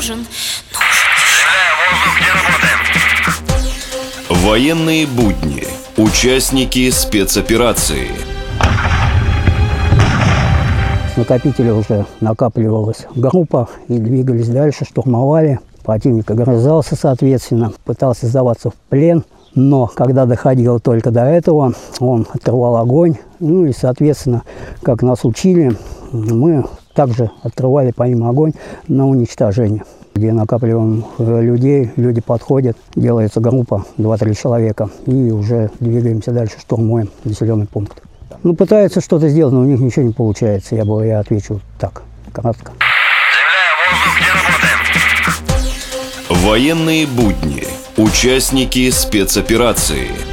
нужен. Земля, воздух, где работаем? Военные будни. Участники спецоперации. С накопителя уже накапливалась группа и двигались дальше, штурмовали. Противник огрызался, соответственно, пытался сдаваться в плен. Но когда доходило только до этого, он открывал огонь. Ну и, соответственно, как нас учили, мы также открывали по ним огонь на уничтожение. Где накапливаем людей, люди подходят, делается группа 2-3 человека, и уже двигаемся дальше, штурмуем населенный пункт. Ну, пытаются что-то сделать, но у них ничего не получается. Я отвечу так, кратко. Земля, воздух, где работаем? Военные будни. Участники спецоперации.